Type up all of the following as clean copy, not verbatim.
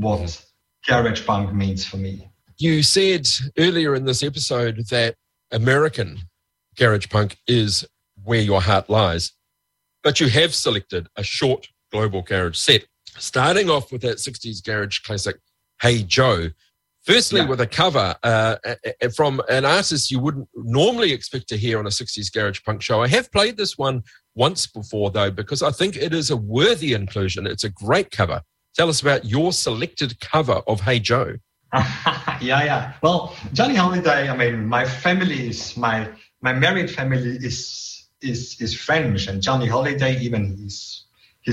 what garage punk means for me. You said earlier in this episode that American garage punk is where your heart lies, but you have selected a short global garage set, starting off with that 60s garage classic, Hey Joe. Firstly, with a cover from an artist you wouldn't normally expect to hear on a 60s garage punk show. I have played this one once before, though, because I think it is a worthy inclusion. It's a great cover. Tell us about your selected cover of Hey Joe. Yeah. Well, Johnny Holiday, I mean, my family is, my married family is French, and Johnny Holiday, even he's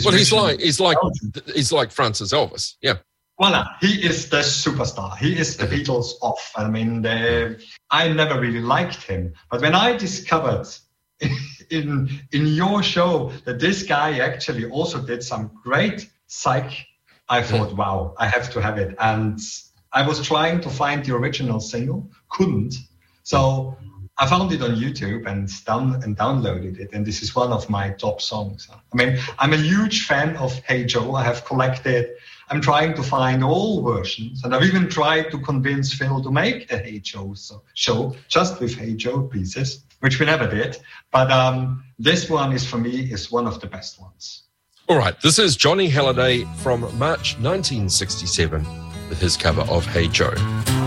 like Francis Elvis, yeah. Voila, he is the superstar. He is the Beatles off. I mean, I never really liked him. But when I discovered in your show that this guy actually also did some great psych, I thought, wow, I have to have it. And I was trying to find the original single, couldn't. So I found it on YouTube and downloaded it. And this is one of my top songs. I mean, I'm a huge fan of Hey Joe. I have collected. I'm trying to find all versions, and I've even tried to convince Phil to make a Hey Joe show just with Hey Joe pieces, which we never did. But this one is, for me, is one of the best ones. All right, this is Johnny Hallyday from March 1967 with his cover of Hey Joe.